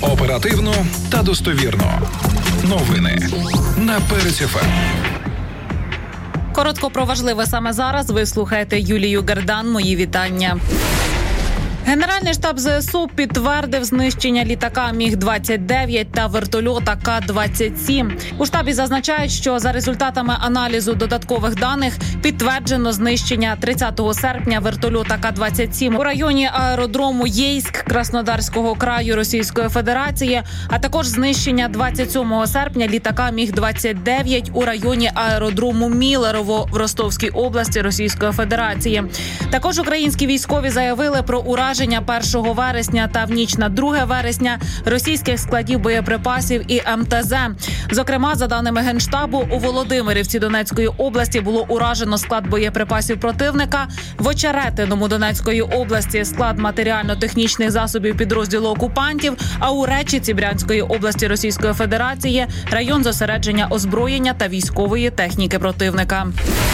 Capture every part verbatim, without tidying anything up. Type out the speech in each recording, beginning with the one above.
Оперативно та достовірно. Новини на Перець еф ем. Коротко про важливе саме зараз. Ви слухаєте Юлію Гердан. Мої вітання. Генеральний штаб зе ес у підтвердив знищення літака міг двадцять дев'ять та вертольота ка двадцять сім. У штабі зазначають, що за результатами аналізу додаткових даних підтверджено знищення тридцятого серпня вертольота ка двадцять сім у районі аеродрому Єйськ Краснодарського краю Російської Федерації, а також знищення двадцять сьомого серпня літака міг двадцять дев'ять у районі аеродрому Мілерово в Ростовській області Російської Федерації. Також українські військові заявили про ураження першого вересня та в ніч на друге вересня російських складів боєприпасів і ем те зе. Зокрема, за даними Генштабу, у Володимирівці Донецької області було уражено склад боєприпасів противника, в Очеретиному Донецької області склад матеріально-технічних засобів підрозділу окупантів, а у Речиці Брянської області Російської Федерації район зосередження озброєння та військової техніки противника.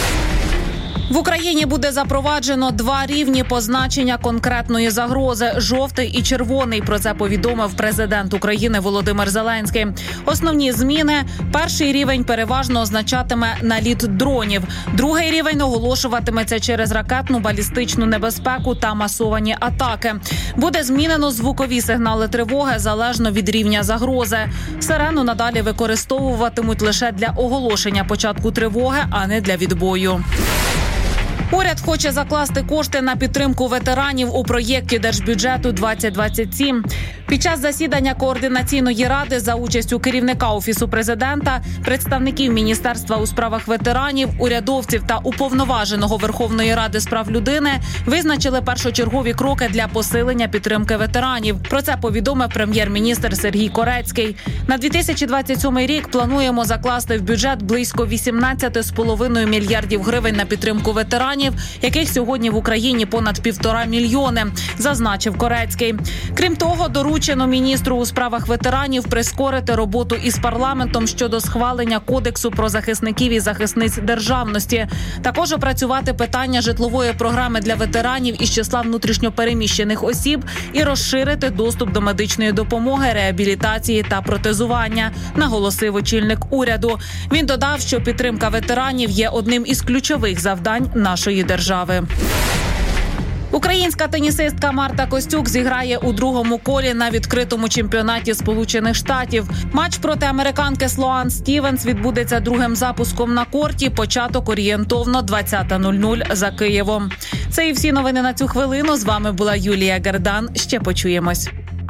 В Україні буде запроваджено два рівні позначення конкретної загрози – жовтий і червоний. Про це повідомив президент України Володимир Зеленський. Основні зміни – перший рівень переважно означатиме наліт дронів. Другий рівень оголошуватиметься через ракетну, балістичну небезпеку та масовані атаки. Буде змінено звукові сигнали тривоги залежно від рівня загрози. Сирену надалі використовуватимуть лише для оголошення початку тривоги, а не для відбою. Уряд хоче закласти кошти на підтримку ветеранів у проєкті Держбюджету двадцять двадцять сім. Під час засідання Координаційної ради за участю керівника Офісу Президента, представників Міністерства у справах ветеранів, урядовців та уповноваженого Верховної Ради з прав людини визначили першочергові кроки для посилення підтримки ветеранів. Про це повідомив прем'єр-міністр Сергій Корецький. На дві тисячі двадцять сьомий рік плануємо закласти в бюджет близько вісімнадцять з половиною мільярдів гривень на підтримку ветеранів, яких сьогодні в Україні понад півтора мільйони, зазначив Корецький. Крім того, доручено міністру у справах ветеранів прискорити роботу із парламентом щодо схвалення Кодексу про захисників і захисниць державності. Також опрацювати питання житлової програми для ветеранів із числа внутрішньопереміщених осіб і розширити доступ до медичної допомоги, реабілітації та протезування, наголосив очільник уряду. Він додав, що підтримка ветеранів є одним із ключових завдань нашої держави. Українська тенісистка Марта Костюк зіграє у другому колі на відкритому чемпіонаті Сполучених Штатів. Матч проти американки Слоан Стівенс відбудеться другим запуском на корті. Початок орієнтовно двадцята нуль нуль за Києвом. Це і всі новини на цю хвилину. З вами була Юлія Гердан. Ще почуємось.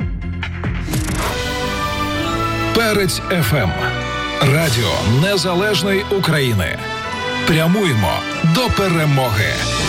Перець еф ем. Радіо Незалежної України. Прямуємо до перемоги.